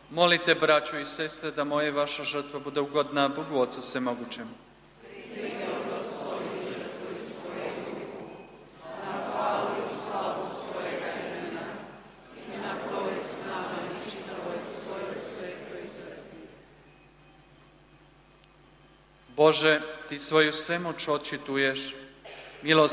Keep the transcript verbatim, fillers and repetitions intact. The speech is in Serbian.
Molite, braćo i sestre, da moja i vaša žrtva bude ugodna Bogu Otcu Svemogućem. Bože, Ti svoju svemoć očituješ, milost